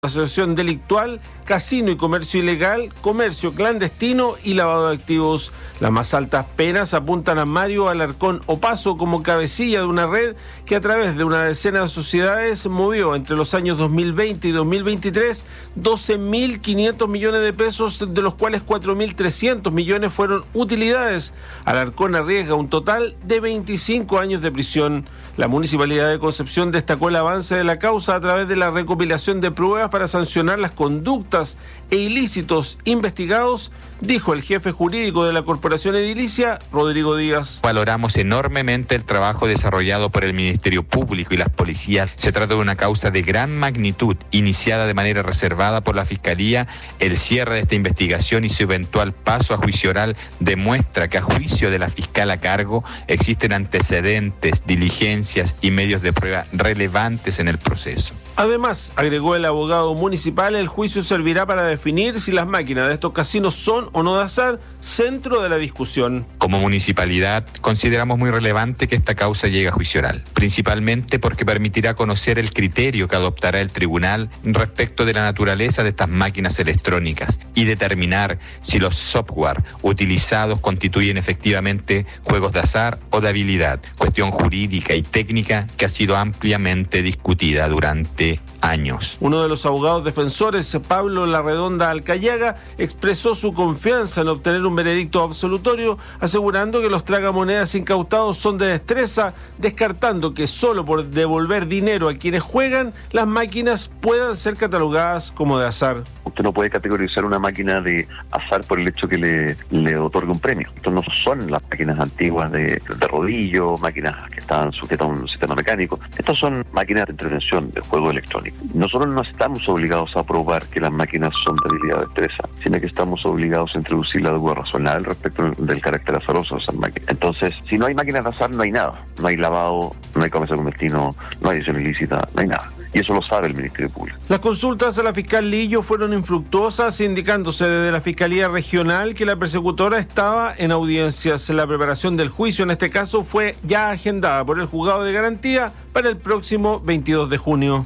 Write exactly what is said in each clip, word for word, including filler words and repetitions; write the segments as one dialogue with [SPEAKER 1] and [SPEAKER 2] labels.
[SPEAKER 1] asociación delictual, casino y comercio ilegal, comercio clandestino y lavado de activos. Las más altas penas apuntan a Mario Alarcón Opaso como cabecilla de una red que a través de una decena de sociedades movió entre los años dos mil veinte y dos mil veintitrés doce mil quinientos millones de pesos, de los cuales cuatro mil trescientos millones fueron utilidades. Alarcón arriesga un total de veinticinco años de prisión. La Municipalidad de Concepción destacó el avance de la causa a través de la recopilación de pruebas para sancionar las conductas e ilícitos investigados, dijo el jefe jurídico de la Corporación Edilicia, Rodrigo Díaz.
[SPEAKER 2] Valoramos enormemente el trabajo desarrollado por el Ministerio Público y las policías. Se trata de una causa de gran magnitud, iniciada de manera reservada por la Fiscalía. El cierre de esta investigación y su eventual paso a juicio oral demuestra que a juicio de la fiscal a cargo existen antecedentes, diligencias y medios de prueba relevantes en el proceso.
[SPEAKER 1] Además, agregó el abogado municipal, el juicio servirá para definir si las máquinas de estos casinos son o no de azar, centro de la discusión.
[SPEAKER 2] Como municipalidad, consideramos muy relevante que esta causa llegue a juicio oral, principalmente porque permitirá conocer el criterio que adoptará el tribunal respecto de la naturaleza de estas máquinas electrónicas y determinar si los software utilizados constituyen efectivamente juegos de azar o de habilidad, cuestión jurídica y técnica que ha sido ampliamente discutida durante años.
[SPEAKER 1] Uno de los abogados defensores, Pablo Larredonda Alcayaga, expresó su confianza en obtener un veredicto absolutorio, asegurando que los tragamonedas incautados son de destreza, descartando que solo por devolver dinero a quienes juegan, las máquinas puedan ser catalogadas como de azar.
[SPEAKER 3] Usted no puede categorizar una máquina de azar por el hecho que le, le otorga un premio. Estos no son las máquinas antiguas de, de rodillo, máquinas que estaban sujetas a un sistema mecánico. Estas son máquinas de intervención de juego electrónico. Nosotros no estamos obligados a probar que las máquinas son de habilidad o destreza, sino que estamos obligados a introducir la duda razonable respecto del carácter azaroso de esas máquinas. Entonces, si no hay máquinas de azar, no hay nada. No hay lavado, no hay comercio clandestino, no hay edición ilícita, no hay nada. Y eso lo sabe el Ministerio Público.
[SPEAKER 1] Las consultas a la fiscal Lillo fueron infructuosas, indicándose desde la Fiscalía Regional que la persecutora estaba en audiencias. La preparación del juicio en este caso fue ya agendada por el juzgado de garantía para el próximo veintidós de junio.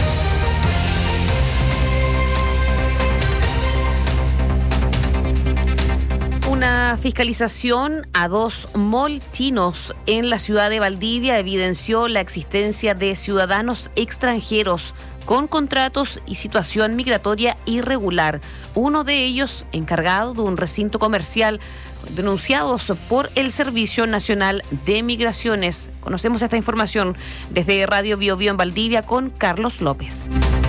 [SPEAKER 4] Una fiscalización a dos mall chinos en la ciudad de Valdivia evidenció la existencia de ciudadanos extranjeros con contratos y situación migratoria irregular. Uno de ellos encargado de un recinto comercial, denunciados por el Servicio Nacional de Migraciones. Conocemos esta información desde Radio Bio Bio en Valdivia con Carlos López.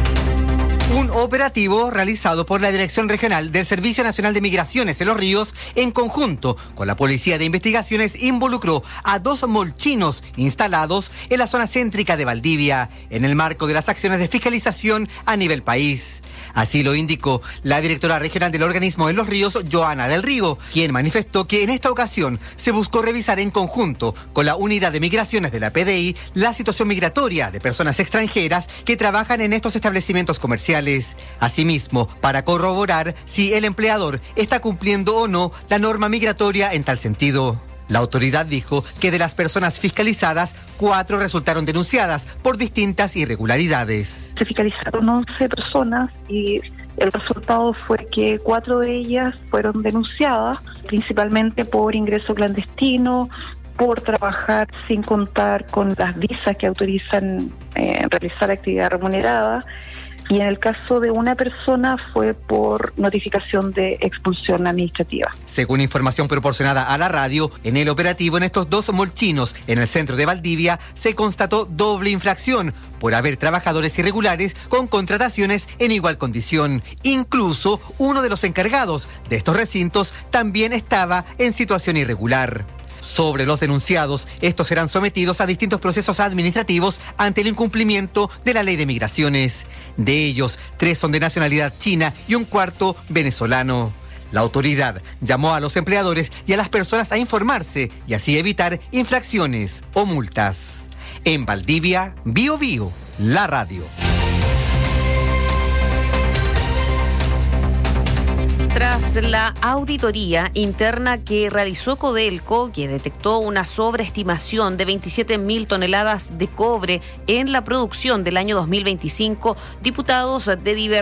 [SPEAKER 5] Un operativo realizado por la Dirección Regional del Servicio Nacional de Migraciones en Los Ríos, en conjunto con la Policía de Investigaciones, involucró a dos molchinos instalados en la zona céntrica de Valdivia, en el marco de las acciones de fiscalización a nivel país. Así lo indicó la directora regional del organismo en Los Ríos, Joana del Río, quien manifestó que en esta ocasión se buscó revisar en conjunto con la Unidad de Migraciones de la P D I la situación migratoria de personas extranjeras que trabajan en estos establecimientos comerciales. Asimismo, para corroborar si el empleador está cumpliendo o no la norma migratoria en tal sentido. La autoridad dijo que de las personas fiscalizadas, cuatro resultaron denunciadas por distintas irregularidades.
[SPEAKER 6] Se fiscalizaron once personas y el resultado fue que cuatro de ellas fueron denunciadas, principalmente por ingreso clandestino, por trabajar sin contar con las visas que autorizan eh, realizar actividad remunerada. Y en el caso de una persona fue por notificación de expulsión administrativa.
[SPEAKER 5] Según información proporcionada a la radio, en el operativo en estos dos molchinos en el centro de Valdivia se constató doble infracción por haber trabajadores irregulares con contrataciones en igual condición. Incluso uno de los encargados de estos recintos también estaba en situación irregular. Sobre los denunciados, estos serán sometidos a distintos procesos administrativos ante el incumplimiento de la ley de migraciones. De ellos, tres son de nacionalidad china y un cuarto venezolano. La autoridad llamó a los empleadores y a las personas a informarse y así evitar infracciones o multas. En Valdivia, Bio Bio, la radio.
[SPEAKER 4] Tras Tras la auditoría interna que realizó Codelco, que detectó una sobreestimación de veintisiete mil toneladas de cobre en la producción del año dos mil veinticinco, diputados de diversos